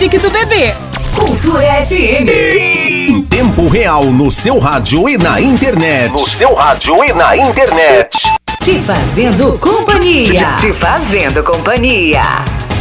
tique do bebê. Cultura FM. Em tempo real no seu rádio e na internet. Te fazendo companhia.